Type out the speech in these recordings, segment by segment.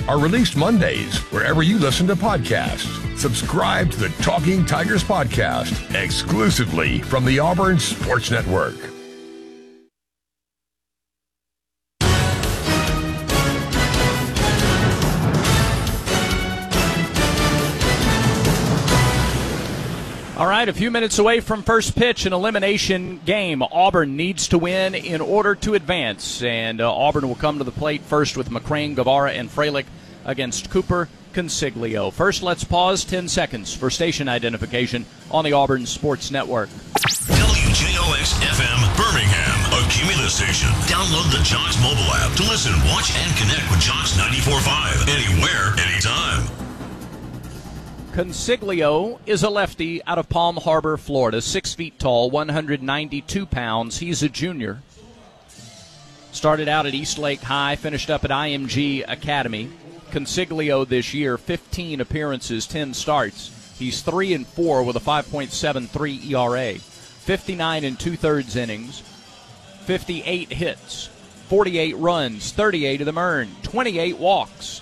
are released Mondays wherever you listen to podcasts. Subscribe to the Talking Tigers podcast exclusively from the Auburn Sports Network. All right, a few minutes away from first pitch, an elimination game. Auburn needs to win in order to advance, and Auburn will come to the plate first with McCrane, Guevara, and Freilich against Cooper, Consiglio. First, let's pause 10 seconds for station identification on the Auburn Sports Network. WJOX-FM Birmingham, a Cumulus station. Download the JOX mobile app to listen, watch, and connect with JOX 94.5 anywhere, anytime. Consiglio is a lefty out of Palm Harbor, Florida, 6 feet tall, 192 pounds. He's a junior. Started out at East Lake High, finished up at IMG Academy. Consiglio this year, 15 appearances, 10 starts. He's 3-4 with a 5.73 ERA. 59 2/3 innings, 58 hits, 48 runs, 38 of them earned, 28 walks,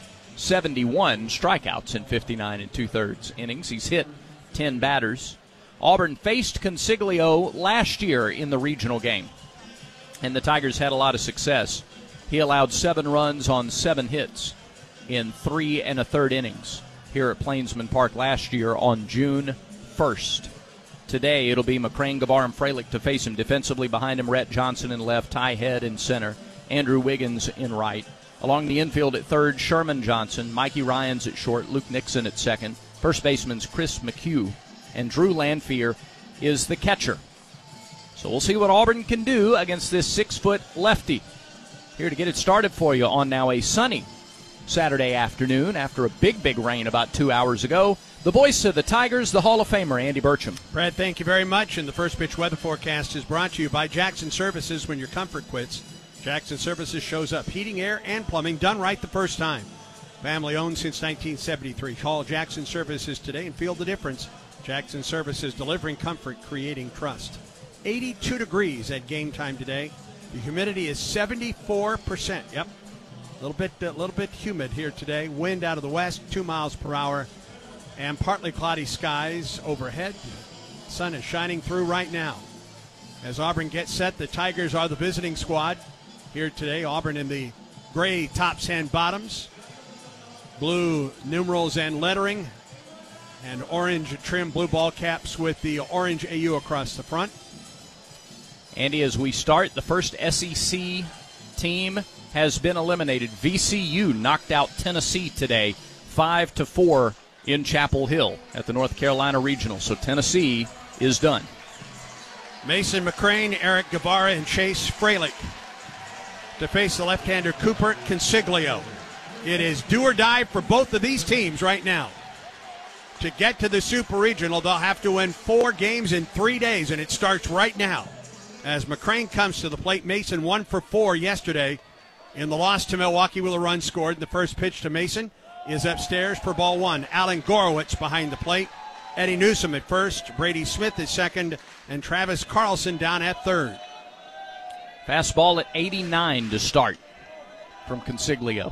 71 strikeouts in 59 2/3 innings. He's hit 10 batters. Auburn faced Consiglio last year in the regional game, and the Tigers had a lot of success. He allowed 7 runs on 7 hits in 3 1/3 innings here at Plainsman Park last year on June 1st. Today it'll be McCrane, Guevara, and Freilich to face him. Defensively behind him, Rhett Johnson in left, Ty Head in center, Andrew Wiggins in right. Along the infield at third, Sherman Johnson, Mikey Ryans at short, Luke Nixon at second. First baseman's Chris McHugh, and Drew Lanphier is the catcher. So we'll see what Auburn can do against this 6-foot lefty. Here to get it started for you on now a sunny Saturday afternoon after a big rain about 2 hours ago. The voice of the Tigers, the Hall of Famer, Andy Burcham. Brad, thank you very much. And the first pitch weather forecast is brought to you by Jackson Services. When your comfort quits, Jackson Services shows up. Heating, air, and plumbing done right the first time. Family owned since 1973. Call Jackson Services today and feel the difference. Jackson Services, delivering comfort, creating trust. 82 degrees at game time today. The humidity is 74%. Yep. A little bit humid here today. Wind out of the west, 2 miles per hour. And partly cloudy skies overhead. Sun is shining through right now. As Auburn gets set, the Tigers are the visiting squad here today. Auburn in the gray tops and bottoms, blue numerals and lettering, and orange trim blue ball caps with the orange AU across the front. Andy, as we start, the first SEC team has been eliminated. VCU knocked out Tennessee today, 5-4 in Chapel Hill at the North Carolina Regional. So Tennessee is done. Mason McCrane, Eric Guevara, and Chase Freilich to face the left-hander Cooper Consiglio. It is do or die for both of these teams right now. To get to the Super Regional, they'll have to win 4 games in 3 days, and it starts right now. As McCrane comes to the plate, Mason 1 for 4 yesterday. In the loss to Milwaukee with a run scored, the first pitch to Mason is upstairs for ball 1. Alan Gorowitz behind the plate. Eddie Newsom at first, Brady Smith at second, and Travis Carlson down at third. Fastball at 89 to start from Consiglio.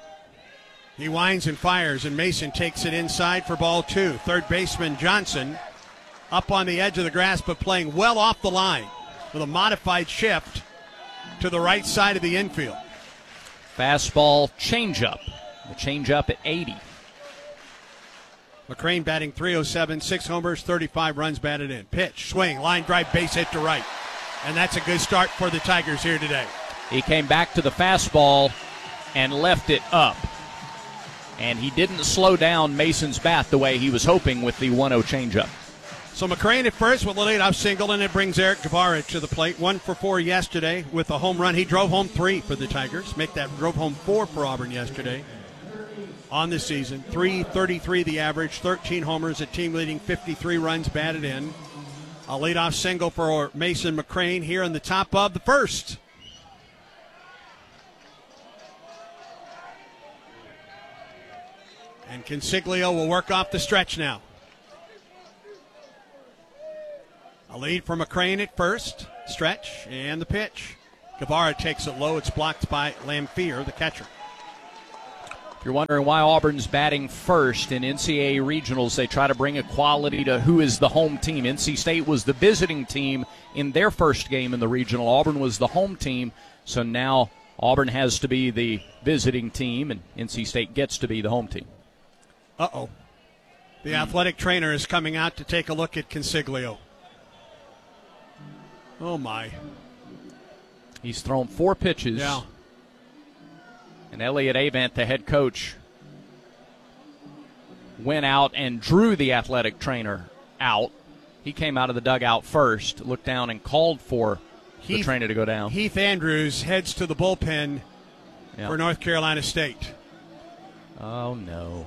He winds and fires, and Mason takes it inside for ball 2. Third baseman Johnson up on the edge of the grass, but playing well off the line with a modified shift to the right side of the infield. Fastball changeup. The changeup at 80. McCrane batting .307, 6 homers, 35 runs batted in. Pitch, swing, line drive, base hit to right. And that's a good start for the Tigers here today. He came back to the fastball and left it up. And he didn't slow down Mason's bat the way he was hoping with the 1-0 changeup. So McCrane at first with a leadoff single, and it brings Eric Guevara to the plate. 1 for 4 yesterday with a home run. He drove home 3 for the Tigers. Drove home 4 for Auburn yesterday on the season. .333 the average, 13 homers, a team-leading 53 runs batted in. A leadoff single for Mason McCrane here in the top of the first. And Consiglio will work off the stretch now. A lead for McCrane at first. Stretch and the pitch. Guevara takes it low. It's blocked by Lanphier, the catcher. If you're wondering why Auburn's batting first in NCAA regionals, they try to bring equality to who is the home team. NC State was the visiting team in their first game in the regional. Auburn was the home team, so now Auburn has to be the visiting team, and NC State gets to be the home team. Uh-oh. The athletic trainer is coming out to take a look at Consiglio. Oh, my. He's thrown 4 pitches. Yeah. And Elliot Avant, the head coach, went out and drew the athletic trainer out. He came out of the dugout first, looked down and called for the trainer to go down. Heath Andrews heads to the bullpen for North Carolina State. Oh, no.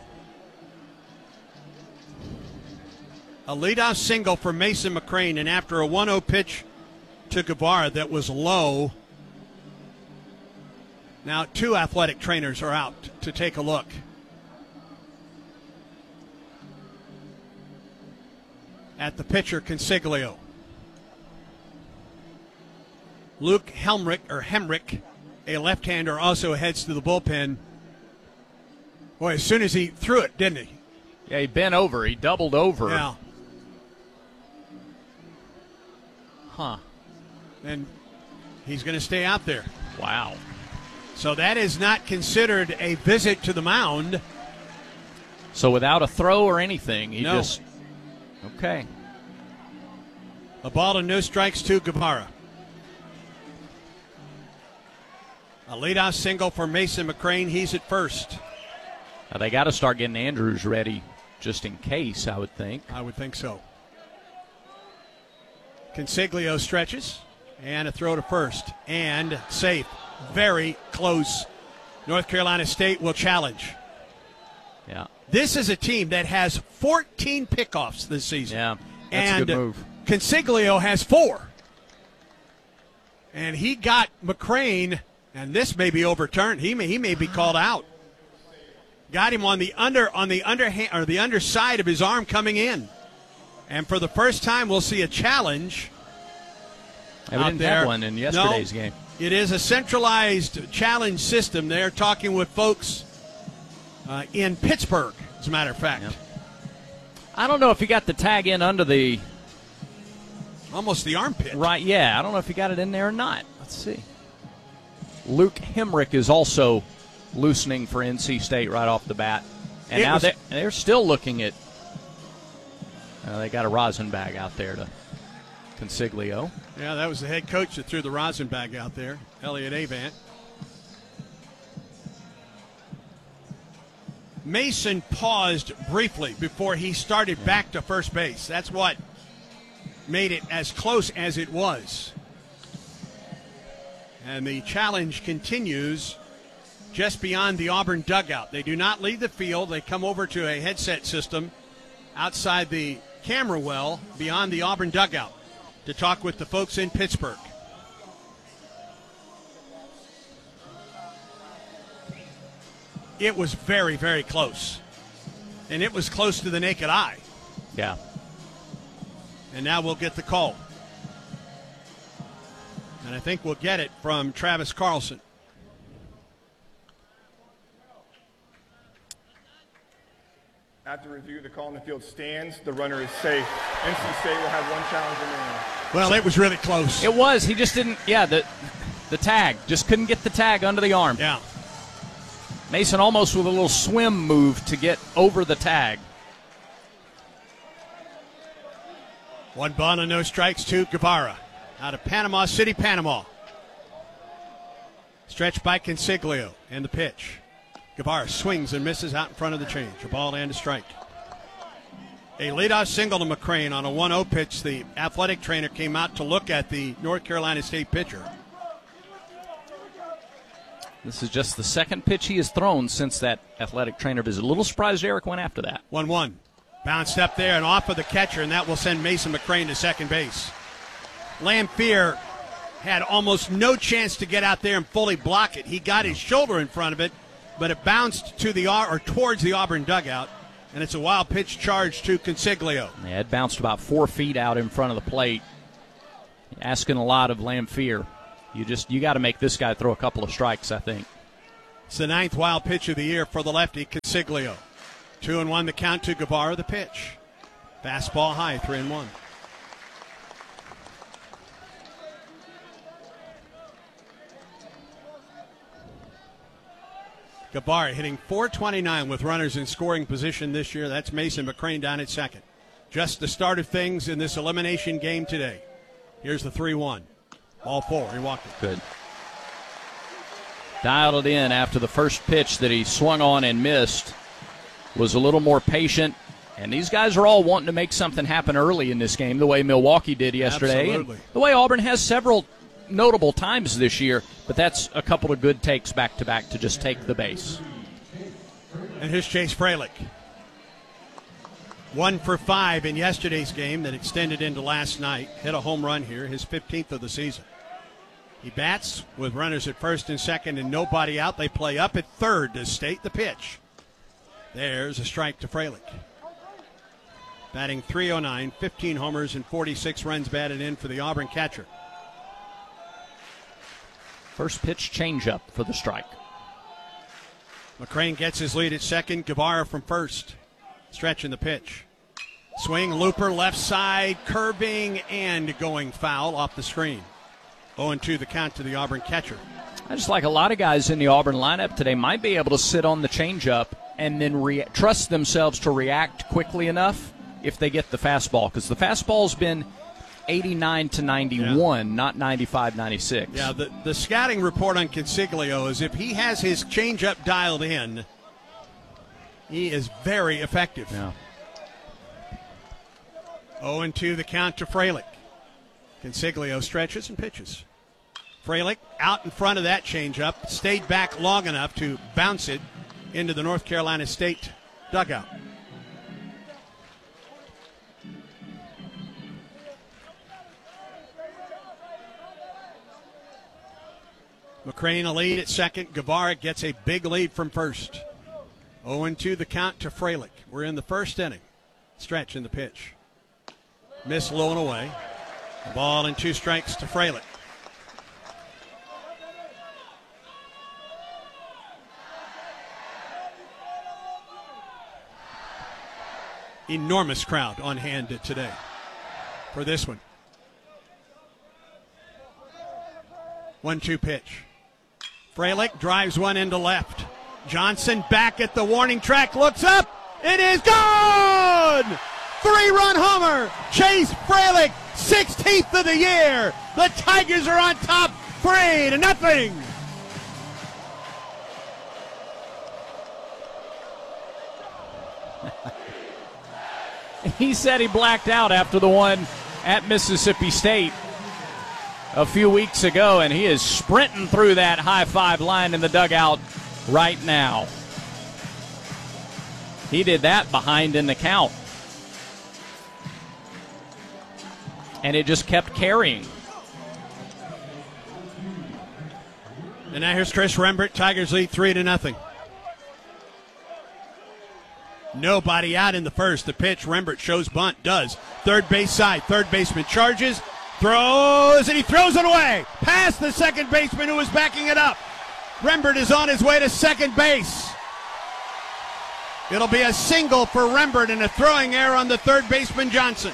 A leadoff single for Mason McCrane, and after a 1-0 pitch to Guevara that was low, now 2 athletic trainers are out to take a look. At the pitcher, Consiglio. Luke Hemrick, a left-hander, also heads to the bullpen. Boy, as soon as he threw it, didn't he? Yeah, he bent over. He doubled over. Yeah. Huh. And he's going to stay out there. Wow. So that is not considered a visit to the mound. So without a throw or anything, he No. just... Okay. A ball and no strikes to Guevara. A leadoff single for Mason McCrane. He's at first. Now they got to start getting Andrews ready just in case, I would think. I would think so. Consiglio stretches, and a throw to first, and safe. Very close. North Carolina State will challenge. Yeah. This is a team that has 14 pickoffs this season. Yeah, that's a good move. Consiglio has 4. And he got McCrane, and this may be overturned. He may be called out. Got him on the underhand or the underside of his arm coming in. And for the first time, we'll see a challenge. We didn't have one in yesterday's game. It is a centralized challenge system. They're talking with folks in Pittsburgh, as a matter of fact. Yep. I don't know if he got the tag in under the... Almost the armpit. Right, yeah. I don't know if he got it in there or not. Let's see. Luke Hemrick is also loosening for NC State right off the bat. And now they're still looking at... they got a rosin bag out there to Consiglio. Yeah, that was the head coach that threw the rosin bag out there, Elliot Avant. Mason paused briefly before he started back to first base. That's what made it as close as it was. And the challenge continues just beyond the Auburn dugout. They do not leave the field. They come over to a headset system outside the camera well beyond the Auburn dugout to talk with the folks in Pittsburgh. It was very, very close. And it was close to the naked eye. Yeah. And now we'll get the call. And I think we'll get it from Travis Carlson. After review, the call in the field stands. The runner is safe. NC State will have 1 challenge remaining. Well, it was really close. It was. He just didn't, the tag. Just couldn't get the tag under the arm. Yeah. Mason almost with a little swim move to get over the tag. 1 ball and no strikes to Guevara out of Panama City, Panama. Stretched by Consiglio and the pitch. Guevara swings and misses out in front of the change. A ball and a strike. A leadoff single to McCrane on a 1-0 pitch. The athletic trainer came out to look at the North Carolina State pitcher. This is just the second pitch he has thrown since that athletic trainer visit. A little surprised Eric went after that. 1-1. Bounced up there and off of the catcher, and that will send Mason McCrane to second base. Lamphere had almost no chance to get out there and fully block it. He got his shoulder in front of it, but it bounced to towards the Auburn dugout, and it's a wild pitch charge to Consiglio. Yeah, it bounced about 4 feet out in front of the plate. Asking a lot of Lamphere. You got to make this guy throw a couple of strikes, I think. It's the 9th wild pitch of the year for the lefty, Consiglio. 2-1 the count to Guevara, the pitch. Fastball high, 3-1. Guevara hitting .429 with runners in scoring position this year. That's Mason McCrane down at second. Just the start of things in this elimination game today. Here's the 3-1. Ball 4. He walked it. Good. Dialed it in after the first pitch that he swung on and missed. Was a little more patient. And these guys are all wanting to make something happen early in this game, the way Milwaukee did yesterday. Absolutely. And the way Auburn has several notable times this year, but that's a couple of good takes back-to-back to just take the base. And here's Chase Fralick. 1 for 5 in yesterday's game that extended into last night. Hit a home run here, his 15th of the season. He bats with runners at first and second and nobody out. They play up at third to state the pitch. There's a strike to Fralick. Batting .309, 15 homers and 46 runs batted in for the Auburn catcher. First pitch changeup for the strike. McCrane gets his lead at second. Guevara from first. Stretching the pitch. Swing, looper, left side, curving, and going foul off the screen. 0-2 the count to the Auburn catcher. I just like a lot of guys in the Auburn lineup today might be able to sit on the changeup and then trust themselves to react quickly enough if they get the fastball, because the fastball's been 89 to 91, not 95, 96. Yeah, the scouting report on Consiglio is if he has his changeup dialed in, he is very effective. Yeah. 0-2 the count to Fralick. Consiglio stretches and pitches. Fralick out in front of that changeup, stayed back long enough to bounce it into the North Carolina State dugout. McCrane a lead at second. Guevara gets a big lead from first. 0-2 the count to Fralick. We're in the first inning. Stretch in the pitch. Miss low and away. A ball and 2 strikes to Fralick. Enormous crowd on hand today for this one. 1-2 pitch. Fralick drives one into left. Johnson back at the warning track, looks up. It is gone! 3-run homer. Chase Fralick, 16th of the year. The Tigers are on top, 3-0. He said he blacked out after the one at Mississippi State a few weeks ago, and he is sprinting through that high five line in the dugout right now. He did that behind in the count. And it just kept carrying. And now here's Chris Rembert. Tigers lead 3-0. Nobody out in the first. The pitch, Rembert shows bunt, does. Third base side, third baseman charges, throws, and he throws it away. Past the second baseman who was backing it up. Rembert is on his way to second base. It'll be a single for Rembert and a throwing error on the third baseman, Johnson.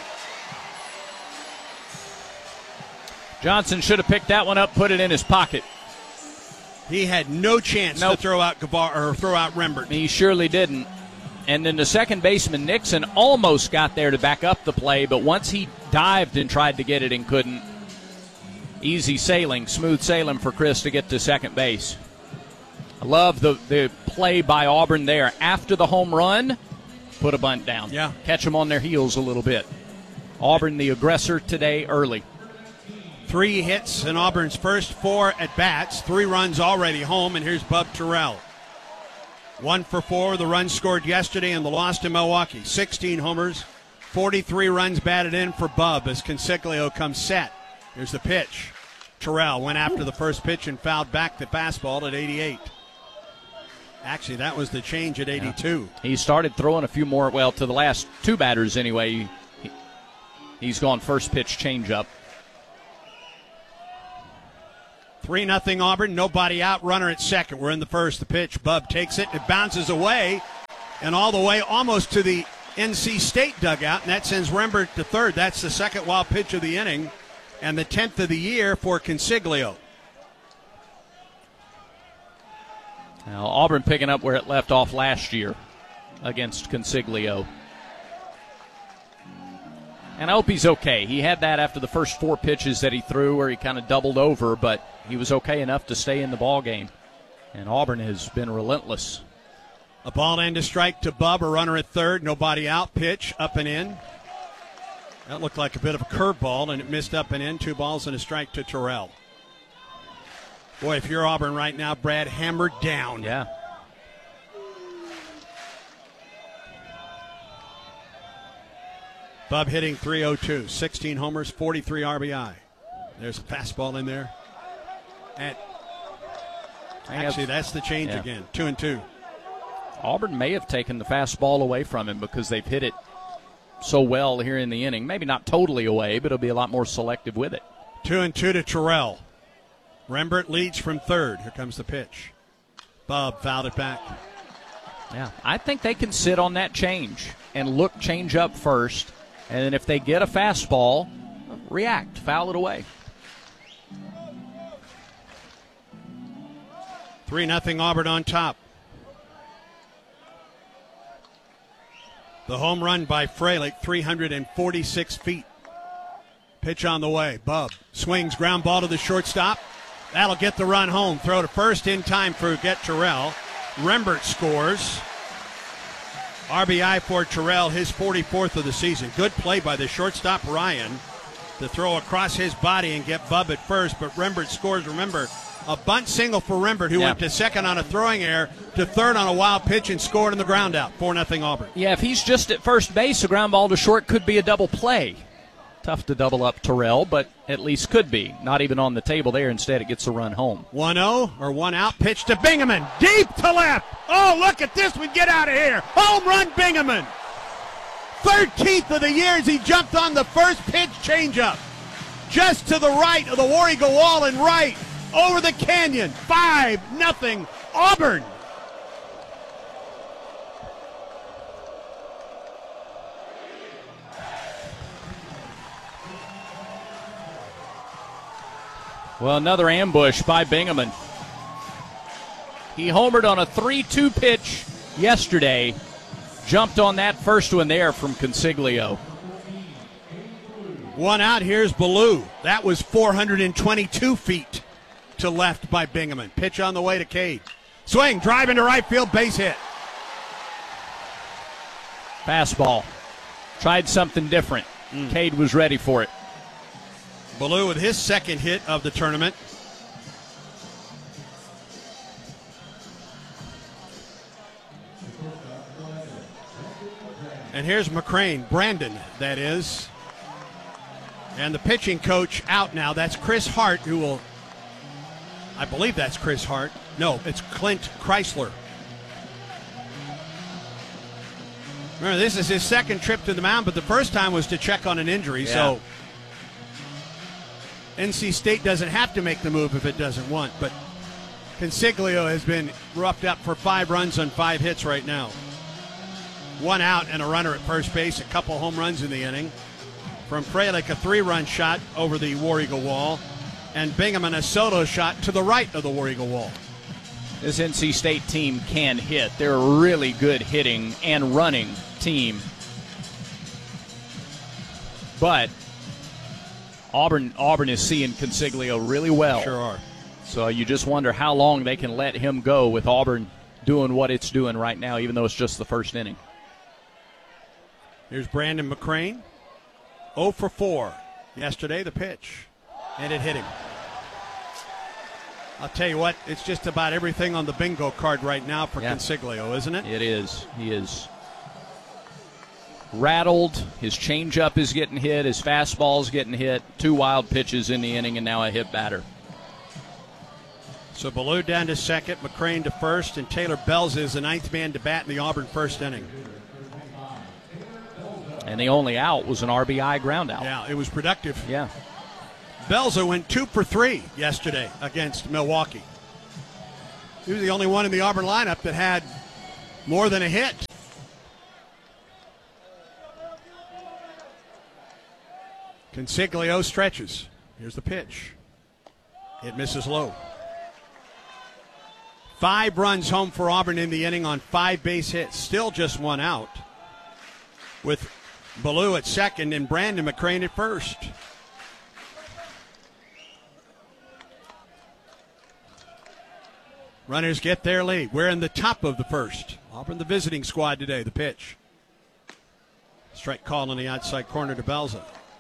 Johnson should have picked that one up, put it in his pocket. He had no chance to throw out Guevara or throw out Rembert. He surely didn't. And then the second baseman, Nixon, almost got there to back up the play, but once he dived and tried to get it and couldn't, easy sailing, smooth sailing for Chris to get to second base. I love the play by Auburn there. After the home run, put a bunt down. Yeah. Catch them on their heels a little bit. Auburn the aggressor today early. 3 hits in Auburn's first 4 at-bats. 3 runs already home, and here's Bub Terrell. 1 for 4, the runs scored yesterday in the loss to Milwaukee. 16 homers, 43 runs batted in for Bub as Consiglio comes set. Here's the pitch. Terrell went after the first pitch and fouled back the fastball at 88. Actually, that was the change at 82. Yeah. He started throwing a few more, well, to the last 2 batters anyway. He's gone first pitch changeup. 3-0 Auburn, nobody out, runner at second. We're in the first. The pitch, Bub takes it, it bounces away, and all the way almost to the NC State dugout, and that sends Rembert to third. That's the second wild pitch of the inning, and the 10th of the year for Consiglio. Now, Auburn picking up where it left off last year against Consiglio. And I hope he's okay. He had that after the first 4 pitches that he threw where he kind of doubled over, but he was okay enough to stay in the ball game. And Auburn has been relentless. A ball and a strike to Bub, a runner at third, nobody out, pitch up and in. That looked like a bit of a curveball, and it missed up and in. 2 balls and a strike to Terrell. Boy, if you're Auburn right now, Brad, hammered down. Yeah. Bub hitting .302, 16 homers, 43 RBI. There's a fastball in there. Actually, that's the change again, 2-2. Auburn may have taken the fastball away from him because they've hit it so well here in the inning. Maybe not totally away, but it'll be a lot more selective with it. 2-2 to Terrell. Rembert leads from third. Here comes the pitch. Bub fouled it back. Yeah, I think they can sit on that change and look change up first. And then if they get a fastball, react, foul it away. 3-0 Auburn on top. The home run by Freilich, 346 feet. Pitch on the way. Bub swings, ground ball to the shortstop. That'll get the run home. Throw to first in time for Get Terrell. Rembert scores. RBI for Terrell, his 44th of the season. Good play by the shortstop, Ryan, to throw across his body and get Bub at first, but Rembert scores. Remember, a bunt single for Rembert, who went to second on a throwing error, to third on a wild pitch, and scored in the ground out. 4-0 Auburn. Yeah, if he's just at first base, a ground ball to short could be a double play. Tough to double up Terrell, but at least could be. Not even on the table there. Instead, it gets a run home. 1-0 or 1 out. Pitch to Bingaman. Deep to left. Oh, look at this one. Get out of here. Home run, Bingaman. 13th of the year as he jumped on the first pitch changeup. Just to the right of the War Eagle wall and right over the canyon. 5-0 Auburn. Well, another ambush by Bingaman. He homered on a 3-2 pitch yesterday. Jumped on that first one there from Consiglio. 1 out. Here's Ballou. That was 422 feet to left by Bingaman. Pitch on the way to Cade. Swing, drive into right field, base hit. Fastball. Tried something different. Cade was ready for it. Ballou with his second hit of the tournament. And here's McCrane, Brandon, that is. And the pitching coach out now. That's Chris Hart, who will, I believe that's Chris Hart. No, it's Clint Chrysler. Remember, this is his second trip to the mound, but the first time was to check on an injury, so NC State doesn't have to make the move if it doesn't want, but Consiglio has been roughed up for 5 runs on 5 hits right now. 1 out and a runner at first base, a couple home runs in the inning. From Freilich, a 3-run shot over the War Eagle wall, and Bingaman a solo shot to the right of the War Eagle wall. This NC State team can hit. They're a really good hitting and running team. But Auburn is seeing Consiglio really well. Sure are. So you just wonder how long they can let him go with Auburn doing what it's doing right now, even though it's just the first inning. Here's Brandon McCrane. 0 for 4 yesterday, the pitch. And it hit him. I'll tell you what, it's just about everything on the bingo card right now for Consiglio, isn't it? It is. He is rattled. His changeup is getting hit. His fastball is getting hit. 2 wild pitches in the inning, and now a hit batter. So Ballou down to second, McCrane to first, and Taylor Bells is the 9th man to bat in the Auburn first inning. And the only out was an RBI ground out. Yeah, it was productive. Yeah. Belza went 2 for 3 yesterday against Milwaukee. He was the only one in the Auburn lineup that had more than a hit. Consiglio stretches. Here's the pitch. It misses low. 5 runs home for Auburn in the inning on 5 base hits. Still just 1 out, with Ballou at second and Brandon McCrane at first. Runners get their lead. We're in the top of the first. Auburn, the visiting squad today. The pitch. Strike call on the outside corner to Belza.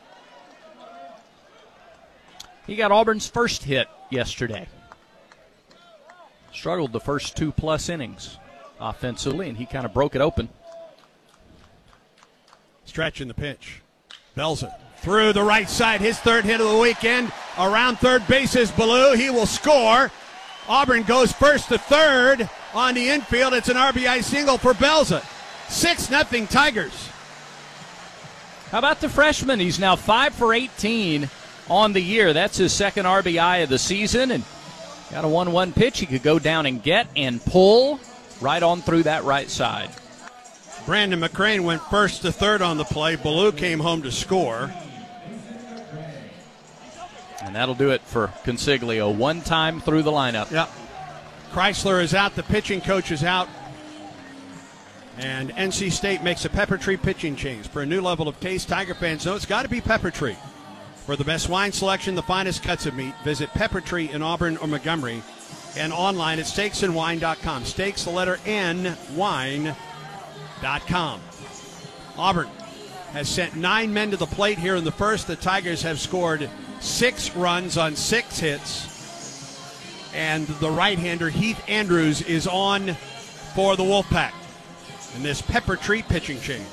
He got Auburn's first hit yesterday. Struggled the first 2+ innings offensively, and he kind of broke it open. Stretch in the pitch. Belza through the right side. His 3rd hit of the weekend. Around third base is Ballou. He will score. Auburn goes first to third on the infield. It's an RBI single for Belza. 6-0 Tigers. How about the freshman? He's now 5 for 18 on the year. That's his 2nd RBI of the season, and got a 1-1 pitch he could go down and get and pull right on through that right side. Brandon McCrane went first to third on the play. Ballou came home to score. And that'll do it for Consiglio. 1 time through the lineup. Yep. Chrysler is out. The pitching coach is out. And NC State makes a Pepper Tree pitching change. For a new level of taste, Tiger fans know it's got to be Pepper Tree. For the best wine selection, the finest cuts of meat, visit Pepper Tree in Auburn or Montgomery and online at steaksandwine.com. Steaks, the letter N, wine.com. Auburn has sent 9 men to the plate here in the first. The Tigers have scored 6 runs on 6 hits. And the right-hander, Heath Andrews, is on for the Wolfpack in this Pepper Tree pitching change.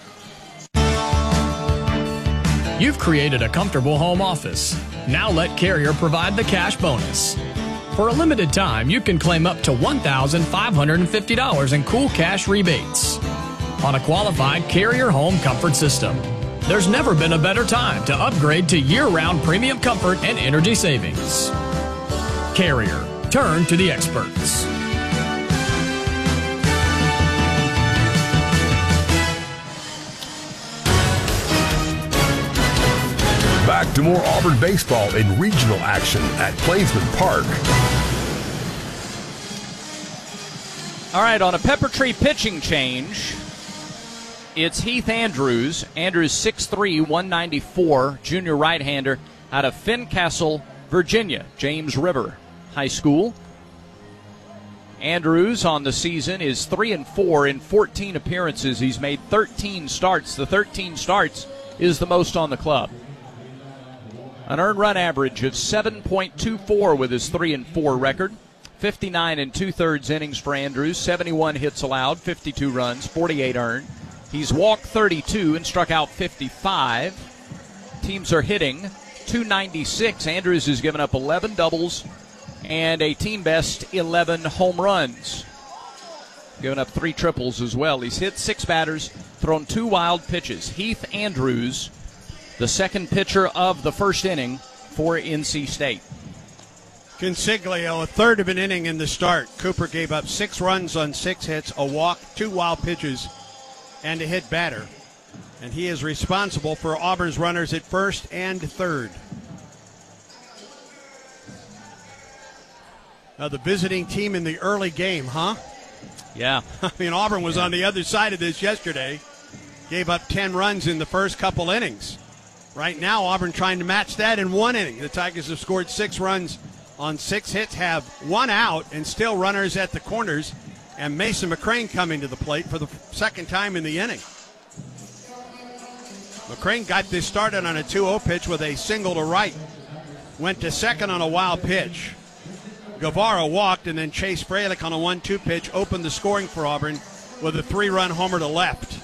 You've created a comfortable home office. Now let Carrier provide the cash bonus. For a limited time, you can claim up to $1,550 in cool cash rebates on a qualified Carrier home comfort system. There's never been a better time to upgrade to year-round premium comfort and energy savings. Carrier. Turn to the experts. Back to more Auburn baseball in regional action at Plainsman Park. All right, on a Pepper Tree pitching change, it's Heath Andrews. Andrews 6'3", 194, junior right-hander out of Fincastle, Virginia, James River High School. Andrews on the season is 3-4 in 14 appearances. He's made 13 starts. The 13 starts is the most on the club. An earned run average of 7.24 with his 3-4 record. 59 2/3 innings for Andrews. 71 hits allowed, 52 runs, 48 earned. He's walked 32 and struck out 55. Teams are hitting .296. Andrews has given up 11 doubles and a team best 11 home runs. Given up 3 triples as well. He's hit 6 batters, thrown 2 wild pitches. Heath Andrews, the second pitcher of the first inning for NC State. Consiglio, a third of an inning in the start. Cooper gave up 6 runs on 6 hits, a walk, 2 wild pitches, and a hit batter. And he is responsible for Auburn's runners at first and third. Now the visiting team in the early game, huh? Yeah. I mean, Auburn was on the other side of this yesterday. Gave up 10 runs in the first couple innings. Right now, Auburn trying to match that in 1 inning. The Tigers have scored 6 runs on 6 hits, have 1 out, and still runners at the corners. And Mason McCrane coming to the plate for the second time in the inning. McCrane got this started on a 2-0 pitch with a single to right. Went to second on a wild pitch. Guevara walked, and then Chase Fralick on a 1-2 pitch opened the scoring for Auburn with a 3-run homer to left.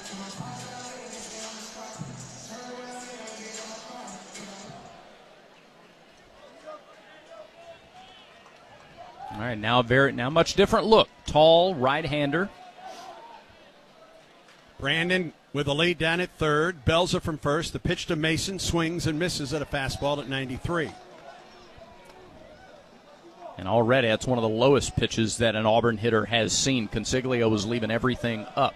All right, now much different look. Tall right-hander. Brandon with a lead down at third. Belza from first. The pitch to Mason swings and misses at a fastball at 93. And already that's one of the lowest pitches that an Auburn hitter has seen. Consiglio was leaving everything up.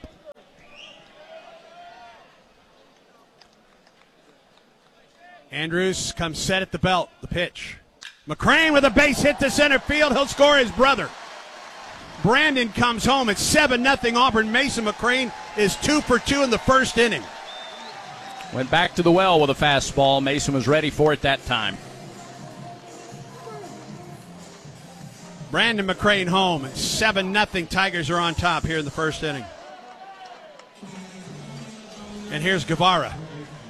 Andrews comes set at the belt. The pitch. McCrane with a base hit to center field. He'll score his brother. Brandon comes home. It's 7-0 Auburn. Mason McCrane is 2 for 2 in the first inning. Went back to the well with a fastball. Mason was ready for it that time. Brandon McCrane home. It's 7-0. Tigers are on top here in the first inning. And here's Guevara.